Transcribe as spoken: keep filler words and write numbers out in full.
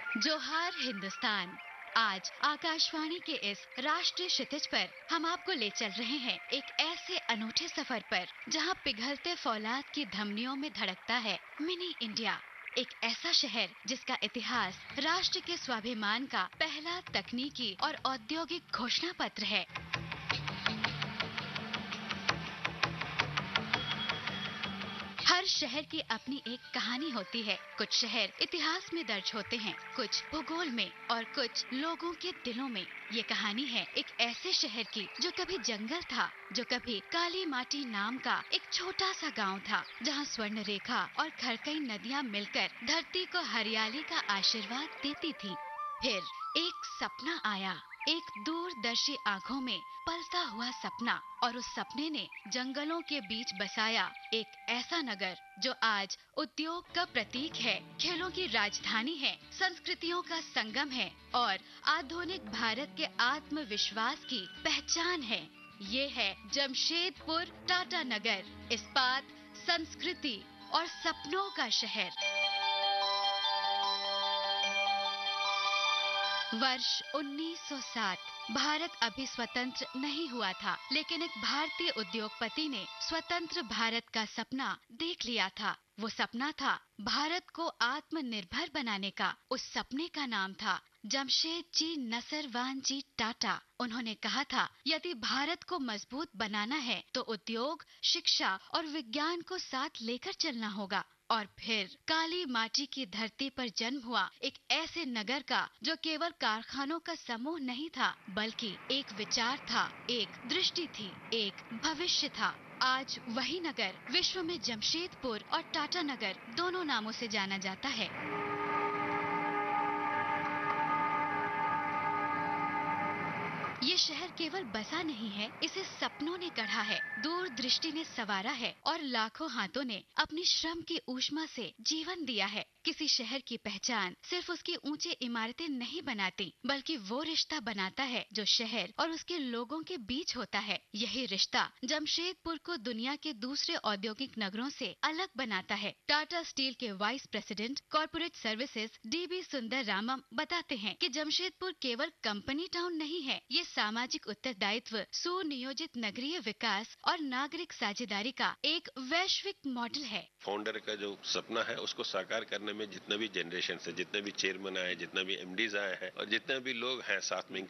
जोहार हिंदुस्तान। आज आकाशवाणी के इस राष्ट्रीय क्षितिज पर हम आपको ले चल रहे हैं एक ऐसे अनूठे सफर पर जहां पिघलते फौलाद की धमनियों में धड़कता है मिनी इंडिया। एक ऐसा शहर जिसका इतिहास राष्ट्र के स्वाभिमान का पहला तकनीकी और औद्योगिक घोषणा पत्र है। हर शहर की अपनी एक कहानी होती है। कुछ शहर इतिहास में दर्ज होते हैं, कुछ भूगोल में और कुछ लोगों के दिलों में। ये कहानी है एक ऐसे शहर की जो कभी जंगल था, जो कभी काली माटी नाम का एक छोटा सा गांव था, जहां स्वर्ण रेखा और खरकई नदियां मिलकर धरती को हरियाली का आशीर्वाद देती थी। फिर एक सपना आया, एक दूरदर्शी आंखों में पलता हुआ सपना, और उस सपने ने जंगलों के बीच बसाया एक ऐसा नगर जो आज उद्योग का प्रतीक है, खेलों की राजधानी है, संस्कृतियों का संगम है और आधुनिक भारत के आत्मविश्वास की पहचान है। ये है जमशेदपुर टाटा नगर, इस्पात, संस्कृति और सपनों का शहर। वर्ष उन्नीस सौ सात। भारत अभी स्वतंत्र नहीं हुआ था, लेकिन एक भारतीय उद्योगपति ने स्वतंत्र भारत का सपना देख लिया था। वो सपना था भारत को आत्मनिर्भर बनाने का। उस सपने का नाम था जमशेदजी नसरवान जी टाटा। उन्होंने कहा था, यदि भारत को मजबूत बनाना है तो उद्योग, शिक्षा और विज्ञान को साथ लेकर चलना होगा। और फिर काली माटी की धरती पर जन्म हुआ एक ऐसे नगर का जो केवल कारखानों का समूह नहीं था, बल्कि एक विचार था, एक दृष्टि थी, एक भविष्य था। आज वही नगर विश्व में जमशेदपुर और टाटा नगर दोनों नामों से जाना जाता है। ये शहर केवल बसा नहीं है, इसे सपनों ने गढ़ा है, दूरदृष्टि ने संवारा है और लाखों हाथों ने अपनी श्रम की ऊष्मा से जीवन दिया है। किसी शहर की पहचान सिर्फ उसकी ऊंची इमारतें नहीं बनाती, बल्कि वो रिश्ता बनाता है जो शहर और उसके लोगों के बीच होता है। यही रिश्ता जमशेदपुर को दुनिया के दूसरे औद्योगिक नगरों से अलग बनाता है। टाटा स्टील के vice president corporate services D B सुंदर रामम बताते हैं कि जमशेदपुर केवल कंपनी टाउन नहीं है, ये सामाजिक उत्तरदायित्व, सुनियोजित नगरीय विकास और नागरिक साझेदारी का एक वैश्विक मॉडल है। फाउंडर का जो सपना है उसको साकार करने में जितने भी जनरेशन है, जितने भी चेयरमैन आए, जितने भी एमडीज आए हैं और जितने भी लोग हैं साथ में